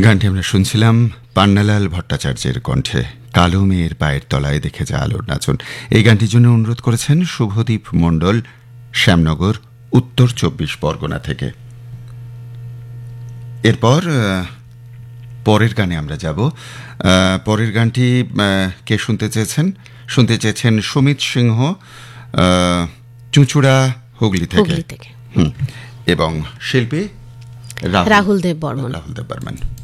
গানটি আমরা শুনছিলাম পান্নালাল ভট্টাচার্যের কণ্ঠে। কালো মেয়ের পায়ের তলায় দেখে যা আলোর নাচন। এই গানটির জন্য অনুরোধ করেছেন শুভদীপ মণ্ডল, শ্যামনগর, উত্তর ২৪ পরগনা থেকে। এরপর পরের গানে আমরা যাব। পরের গানটি কে শুনতে চেয়েছেন সুমিত সিংহ, চুঁচুড়া, হুগলি থেকে। এবং শিল্পী রাহুল দেব বর্মন।